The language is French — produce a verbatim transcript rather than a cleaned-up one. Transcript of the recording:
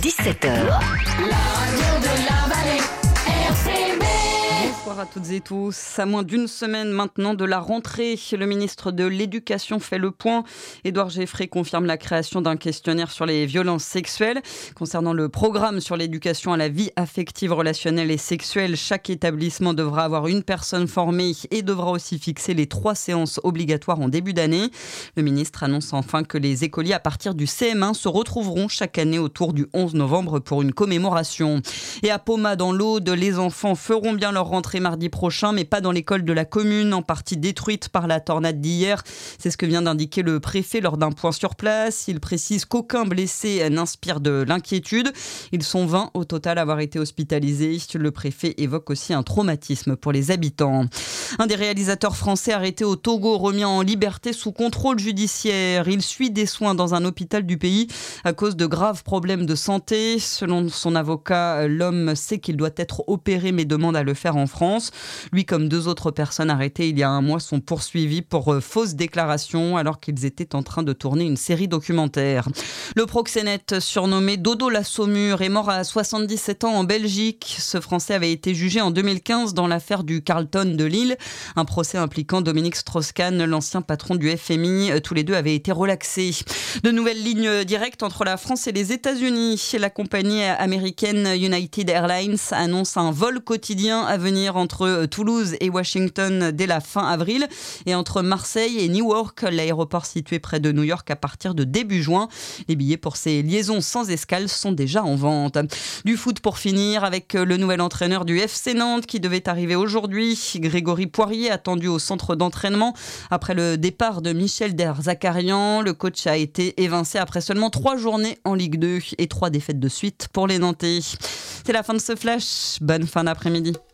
dix-sept heures. La radio de la vallée, R C B. Bonsoir à toutes et tous. À moins d'une semaine maintenant de la rentrée, le ministre de l'Éducation fait le point. Édouard Geffray confirme la création d'un questionnaire sur les violences sexuelles. Concernant le programme sur l'éducation à la vie affective, relationnelle et sexuelle, chaque établissement devra avoir une personne formée et devra aussi fixer les trois séances obligatoires en début d'année. Le ministre annonce enfin que les écoliers à partir du C M un se retrouveront chaque année autour du onze novembre pour une commémoration. Et à Poma, dans l'Aude, les enfants feront bien leur rentrée mardi prochain, mais pas dans l'école de la commune, en partie détruite par la tornade d'hier. C'est ce que vient d'indiquer le préfet lors d'un point sur place. Il précise qu'aucun blessé n'inspire de l'inquiétude. Ils sont vingt au total à avoir été hospitalisés. Le préfet évoque aussi un traumatisme pour les habitants. Un des réalisateurs français arrêté au Togo, remis en liberté sous contrôle judiciaire. Il suit des soins dans un hôpital du pays à cause de graves problèmes de santé. Selon son avocat, l'homme sait qu'il doit être opéré mais demande à le faire en France. Lui, comme deux autres personnes arrêtées il y a un mois, sont poursuivis pour euh, fausses déclarations alors qu'ils étaient en train de tourner une série documentaire. Le proxénète surnommé Dodo la Saumure est mort à soixante-dix-sept ans en Belgique. Ce Français avait été jugé en deux mille quinze dans l'affaire du Carlton de Lille. Un procès impliquant Dominique Strauss-Kahn, l'ancien patron du F M I. Tous les deux avaient été relaxés. De nouvelles lignes directes entre la France et les États-Unis. La compagnie américaine United Airlines annonce un vol quotidien à venir entre Toulouse et Washington dès la fin avril et entre Marseille et Newark, l'aéroport situé près de New York, à partir de début juin. Les billets pour ces liaisons sans escale sont déjà en vente. Du foot pour finir avec le nouvel entraîneur du F C Nantes qui devait arriver aujourd'hui. Grégory Poirier, attendu au centre d'entraînement après le départ de Michel Derzakarian. Le coach a été évincé après seulement trois journées en Ligue deux et trois défaites de suite pour les Nantais. C'est la fin de ce flash. Bonne fin d'après-midi.